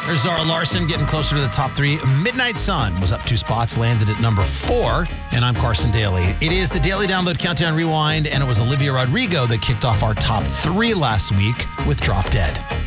There's Zara Larson getting closer to the top 3. Midnight Sun was up 2 spots, landed at number 4. And I'm Carson Daly. It is the Daily Download Countdown Rewind, and it was Olivia Rodrigo that kicked off our top 3 last week with Drop Dead.